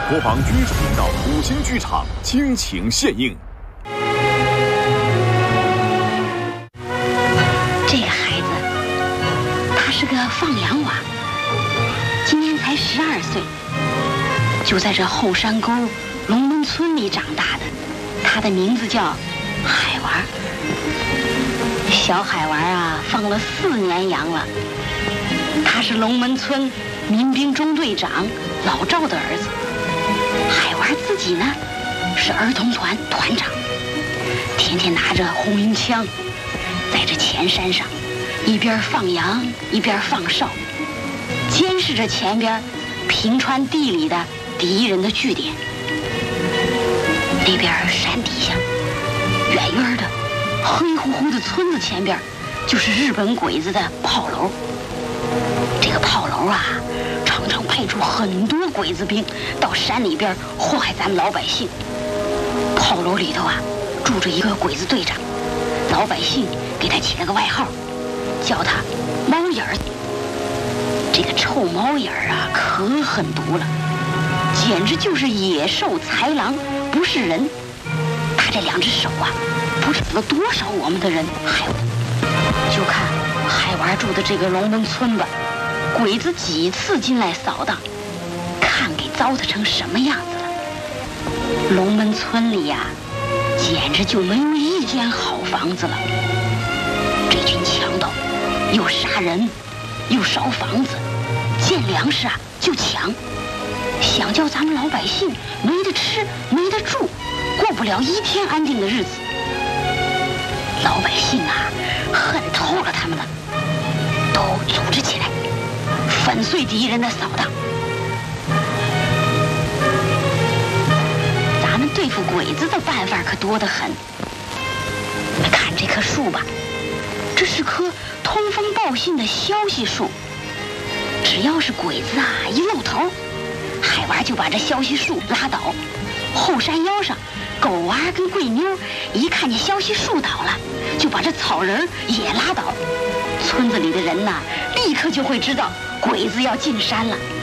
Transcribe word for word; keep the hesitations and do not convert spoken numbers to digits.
播放军事频道五星剧场倾情献映。 这个孩子，他是个放羊娃，今年才十二岁，就在这后山沟龙门村里长大的。他的名字叫海娃。小海娃啊，放了四年羊了。他是龙门村民兵中队长老赵的儿子。海娃自己呢，是儿童团团长，天天拿着红缨枪，在这前山上一边放羊一边放哨，监视着前边平川地里的敌人的据点。那边山底下远远的黑乎乎的村子前边，就是日本鬼子的炮楼。这个炮楼啊，常常派出很多鬼子兵到山里边祸害咱们老百姓。炮楼里头啊，住着一个鬼子队长，老百姓给他起了个外号，叫他猫眼儿。这个臭猫眼儿啊，可狠毒了，简直就是野兽豺狼，不是人。他这两只手啊，不知了多少我们的人。海就看海娃住的这个龙门村吧，鬼子几次进来扫荡，看给糟蹋成什么样子了。龙门村里呀、啊，简直就没有一间好房子了。这群强盗又杀人又烧房子，见粮食啊就抢，想叫咱们老百姓没得吃没得住，过不了一天安定的日子。老百姓啊，恨透了他们了，都组织起来粉碎敌人的扫荡。咱们对付鬼子的办法可多得很。看这棵树吧，这是棵通风报信的消息树。只要是鬼子啊一露头，海娃就把这消息树拉倒。后山腰上狗娃跟桂妞一看见消息树倒了，就把这草人也拉倒。村子里的人呐，立刻就会知道鬼子要进山了。